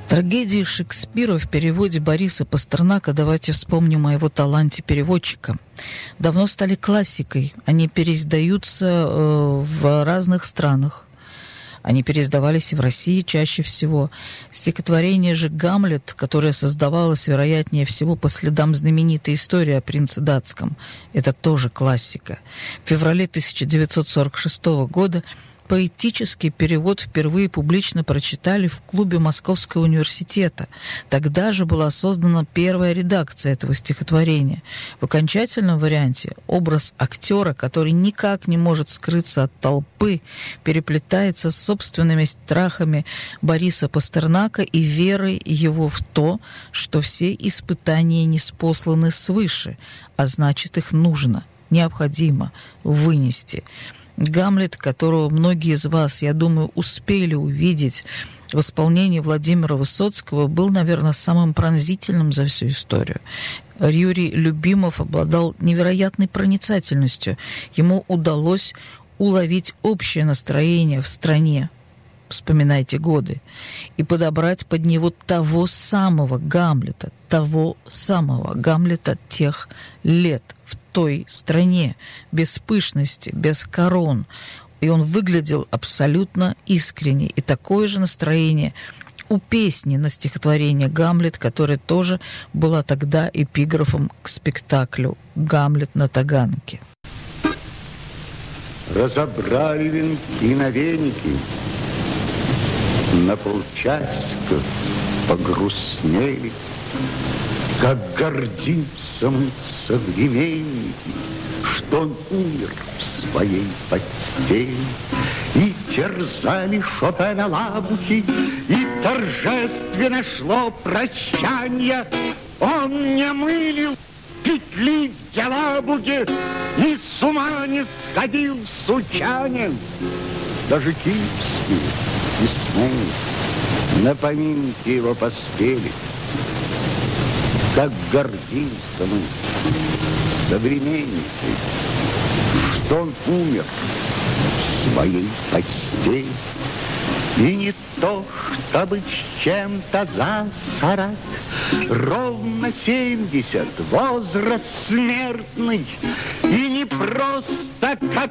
Трагедии Шекспира в переводе Бориса Пастернака, давайте вспомним о его таланте переводчика, давно стали классикой. Они переиздаются в разных странах. Они переиздавались и в России чаще всего. Стихотворение же «Гамлет», которое создавалось, вероятнее всего, по следам знаменитой истории о принце датском, это тоже классика. В феврале 1946 года поэтический перевод впервые публично прочитали в клубе Московского университета. Тогда же была создана первая редакция этого стихотворения. В окончательном варианте образ актера, который никак не может скрыться от толпы, переплетается с собственными страхами Бориса Пастернака и верой его в то, что все испытания ниспосланы свыше, а значит, их нужно, необходимо вынести. Гамлет, которого многие из вас, я думаю, успели увидеть в исполнении Владимира Высоцкого, был, наверное, самым пронзительным за всю историю. Юрий Любимов обладал невероятной проницательностью. Ему удалось уловить общее настроение в стране, вспоминайте годы, и подобрать под него того самого Гамлета тех лет, в той стране, без пышности, без корон. И он выглядел абсолютно искренне. И такое же настроение у песни на стихотворение «Гамлет», которая тоже была тогда эпиграфом к спектаклю «Гамлет на Таганке». Разобрали венки на веники, на полчасика погрустнели, как гордимся мы, современники, что он умер в своей постели. И терзали Шопена лабухи, и торжественно шло прощанье. Он не мылил петли в Елабуге и с ума не сходил с учанием. Даже киевские письменники на поминки его поспели. Как гордимся мы, современники, что он умер в своей постели. И не то, чтобы с чем-то за 40, ровно 70, возраст смертный, и не просто как